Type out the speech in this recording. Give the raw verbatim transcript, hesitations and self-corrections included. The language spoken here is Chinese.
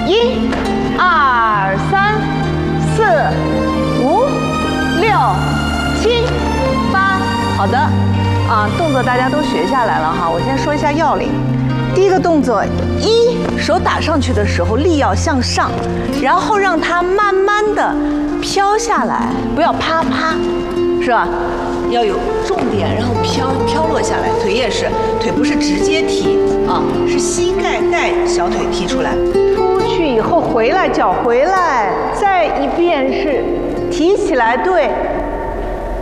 一、二、三、四、五、六、七、八。好的，啊，动作大家都学下来了哈。我先说一下要领。第一个动作，一，手打上去的时候力要向上，然后让它慢慢的飘下来，不要啪啪，是吧？要有重点，然后飘飘落下来。腿也是，腿不是直接提啊，是膝盖带小腿提出来。出去以后回来，脚回来，再一遍是提起来，对。